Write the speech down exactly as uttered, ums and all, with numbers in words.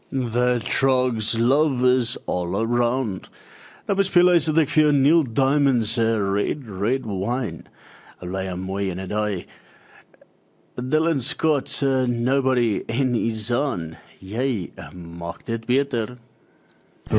The Trogs love is all around. Nou bespeel hy sit ek vir jou Neil Diamond se Red Red Wine. Bly hom mooi in 'n daai. Dylan Scott se Nobody en Izan. Jy maak dit beter.